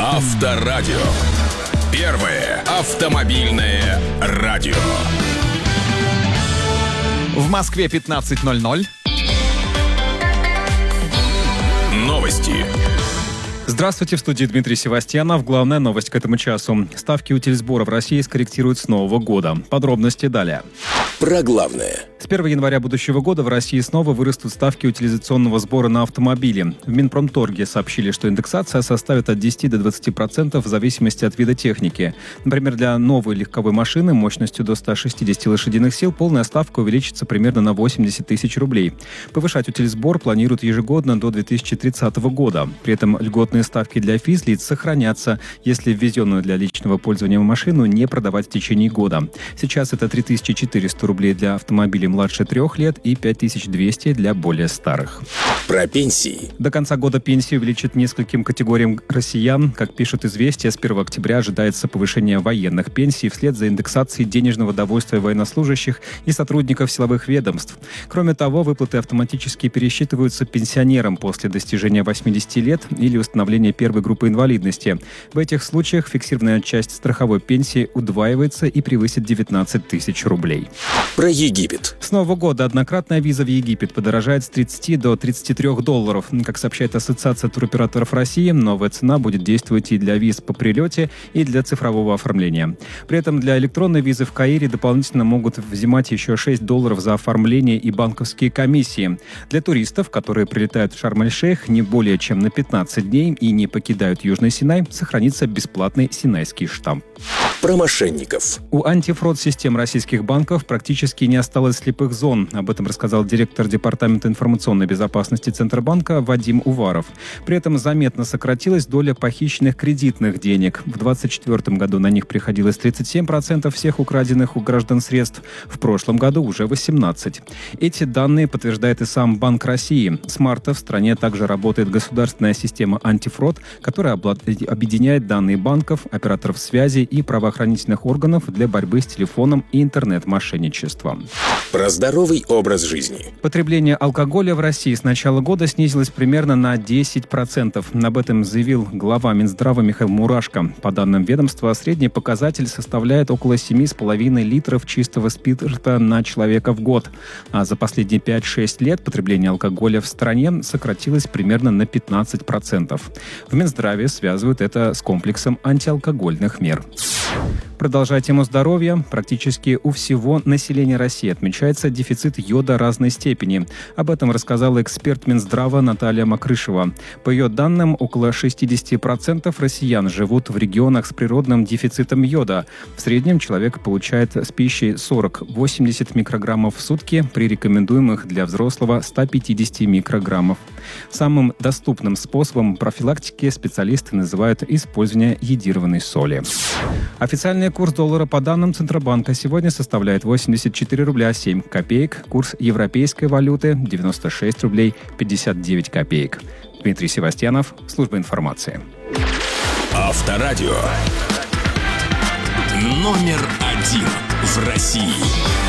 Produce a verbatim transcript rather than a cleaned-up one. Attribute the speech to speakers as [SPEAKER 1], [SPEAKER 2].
[SPEAKER 1] Авторадио. Первое автомобильное радио.
[SPEAKER 2] В Москве пятнадцать ноль ноль.
[SPEAKER 1] Новости.
[SPEAKER 3] Здравствуйте, в студии Дмитрий Севастьянов. Главная новость к этому часу. Ставки утильсбора в России скорректируют с нового года. Подробности далее.
[SPEAKER 1] Про главное.
[SPEAKER 3] С первого января будущего года в России снова вырастут ставки утилизационного сбора на автомобили. В Минпромторге сообщили, что индексация составит от десяти до двадцати процентов в зависимости от вида техники. Например, для новой легковой машины мощностью до ста шестидесяти лошадиных сил полная ставка увеличится примерно на восемьдесят тысяч рублей. Повышать утильсбор планируют ежегодно до две тысячи тридцатого года. При этом льготные ставки для физлиц сохранятся, если ввезенную для личного пользования машину не продавать в течение года. Сейчас это три тысячи четыреста рублей для автомобилей младше трех лет и пять тысяч двести для более старых.
[SPEAKER 1] Про пенсии.
[SPEAKER 3] До конца года пенсии увеличат нескольким категориям россиян. Как пишут «Известия», с первого октября ожидается повышение военных пенсий вслед за индексацией денежного довольствия военнослужащих и сотрудников силовых ведомств. Кроме того, выплаты автоматически пересчитываются пенсионерам после достижения восьмидесяти лет или установления первой группы инвалидности. В этих случаях фиксированная часть страховой пенсии удваивается и превысит девятнадцать тысяч рублей.
[SPEAKER 1] Про Египет.
[SPEAKER 3] С Нового года однократная виза в Египет подорожает с тридцати до тридцати трёх долларов. Как сообщает Ассоциация туроператоров России, новая цена будет действовать и для виз по прилете, и для цифрового оформления. При этом для электронной визы в Каире дополнительно могут взимать еще шесть долларов за оформление и банковские комиссии. Для туристов, которые прилетают в Шарм-эль-Шейх не более чем на пятнадцать дней и не покидают Южный Синай, сохранится бесплатный синайский штамп.
[SPEAKER 1] Про мошенников.
[SPEAKER 3] У антифрод-систем российских банков практически не осталось слепых зон. Об этом рассказал директор Департамента информационной безопасности Центробанка Вадим Уваров. При этом заметно сократилась доля похищенных кредитных денег. В двадцать четвёртом году на них приходилось тридцать семь процентов всех украденных у граждан средств. В прошлом году уже восемнадцать процентов. Эти данные подтверждает и сам Банк России. С марта в стране также работает государственная система антифрод, которая объединяет данные банков, операторов связи и правоохранительных органов для борьбы с телефоном и интернет-мошенничеством.
[SPEAKER 1] Про здоровый образ жизни.
[SPEAKER 3] Потребление алкоголя в России с начала года снизилось примерно на десять процентов. Об этом заявил глава Минздрава Михаил Мурашко. По данным ведомства, средний показатель составляет около семи с половиной литров чистого спирта на человека в год. А за последние пять-шесть лет потребление алкоголя в стране сократилось примерно на пятнадцать процентов. В Минздраве связывают это с комплексом антиалкогольных мер. Продолжая тему здоровья, практически у всего населения России отмечается дефицит йода разной степени. Об этом рассказала эксперт Минздрава Наталья Макрышева. По ее данным, около шестьдесят процентов россиян живут в регионах с природным дефицитом йода. В среднем человек получает с пищей сорок-восемьдесят микрограммов в сутки, при рекомендуемых для взрослого ста пятидесяти микрограммов. Самым доступным способом профилактики специалисты называют использование йодированной соли. Официальный курс доллара по данным Центробанка сегодня составляет восемьдесят четыре рубля семь копеек. Курс европейской валюты девяносто шесть рублей пятьдесят девять копеек. Дмитрий Севастьянов, служба информации.
[SPEAKER 1] Авторадио. Номер один в России.